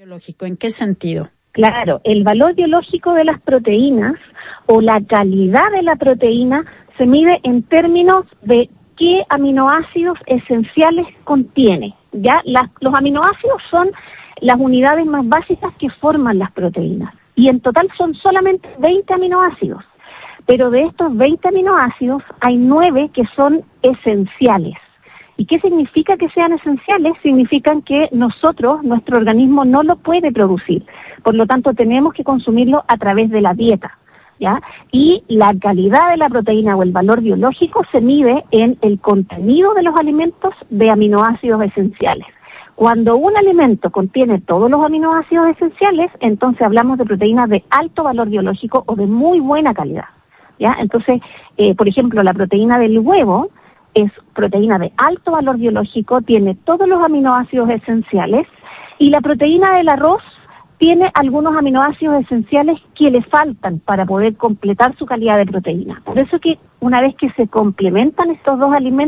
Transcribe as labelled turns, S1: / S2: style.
S1: Biológico, ¿en qué sentido?
S2: Claro, el valor biológico de las proteínas o la calidad de la proteína se mide en términos de qué aminoácidos esenciales contiene. Ya los aminoácidos son las unidades más básicas que forman las proteínas y en total son solamente 20 aminoácidos, pero de estos 20 aminoácidos hay 9 que son esenciales. ¿Y qué significa que sean esenciales? Significan que nuestro organismo no lo puede producir, por lo tanto tenemos que consumirlo a través de la dieta, ¿ya? Y la calidad de la proteína o el valor biológico se mide en el contenido de los alimentos de aminoácidos esenciales. Cuando un alimento contiene todos los aminoácidos esenciales, entonces hablamos de proteínas de alto valor biológico o de muy buena calidad, ¿ya? Entonces, por ejemplo, la proteína del huevo es proteína de alto valor biológico, tiene todos los aminoácidos esenciales, y la proteína del arroz tiene algunos aminoácidos esenciales que le faltan para poder completar su calidad de proteína. Por eso que una vez que se complementan estos dos alimentos,